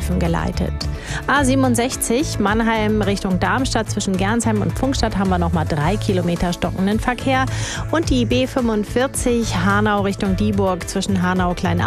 Fahrstreifen geleitet. A67 Mannheim Richtung Darmstadt zwischen Gernsheim und Pfungstadt haben wir nochmal 3 Kilometer stockenden Verkehr. Und die B45 Hanau Richtung Dieburg zwischen Hanau Klein